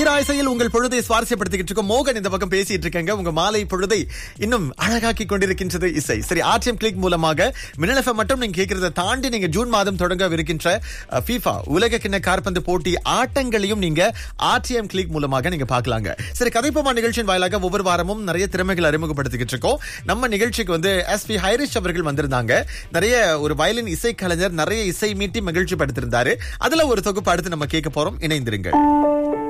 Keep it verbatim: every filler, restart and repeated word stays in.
தீராசையில் உங்கள் பொழுதை சுவாரஸ்யப்படுத்திக்கிட்டு இருக்கோம். மோகன் இந்த பக்கம் பேசிட்டு இருக்கங்க. உங்க மாலை பொழுதை இன்னும் அழகாக்கி கொண்டிருக்கின்றது இசை. சரி, ஆர்டிஎம் கிளிக் மூலமாக மின்னல் எஃப்எம் மட்டும் நீங்க கேட்கறத தாண்டி நீங்க ஜூன் மாதம் தொடங்கவிருக்கின்ற ஃபீஃபா உலக கிண்ண காற்பந்து போட்டி ஆட்டங்களையும் நீங்க ஆர்டிஎம் கிளிக் மூலமாக நீங்க பார்க்கலாங்க. சரி, கதைப்போமா நிகழ்ச்சியின் வாயிலாக ஒவ்வொரு வாரமும் நிறைய திறமைகள் அறிமுகப்படுத்திக்கிட்டு இருக்கோம். நம்ம நிகழ்ச்சிக்கு வந்து எஸ் பி ஹைரிஷ் அவர்கள் வந்திருந்தாங்க. நிறைய ஒரு வயலின் இசை கலைஞர், நிறைய இசை மீட்டி மகிழ்ச்சி படுத்திருந்தாரு. அதுல ஒரு தொகுப்பு அடுத்து நம்ம கேட்க போறோம். இணைந்திருங்கள்.